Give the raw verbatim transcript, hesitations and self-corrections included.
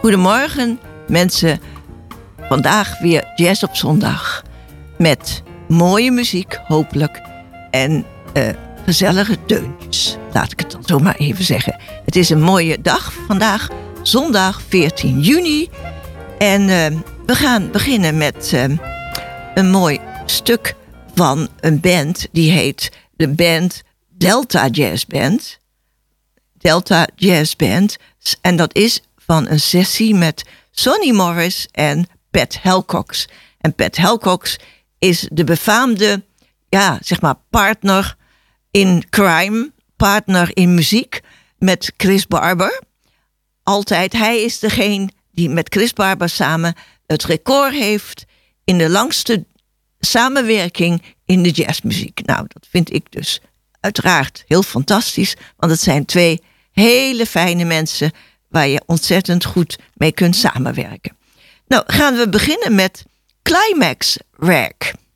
Goedemorgen mensen, vandaag weer Jazz op zondag. Met mooie muziek hopelijk en uh, gezellige deuntjes. Laat ik het dan zo maar even zeggen. Het is een mooie dag vandaag, zondag veertien juni. En uh, we gaan beginnen met uh, een mooi stuk van een band. Die heet de band Delta Jazz Band. Delta Jazz Band. En dat is van een sessie met Sonny Morris en Pat Helcox. En Pat Helcox is de befaamde, ja, zeg maar, partner in crime, partner in muziek met Chris Barber. Altijd, hij is degene die met Chris Barber samen het record heeft in de langste samenwerking in de jazzmuziek. Nou, dat vind ik dus uiteraard heel fantastisch, want het zijn twee hele fijne mensen waar je ontzettend goed mee kunt samenwerken. Nou, gaan we beginnen met Climax Rag.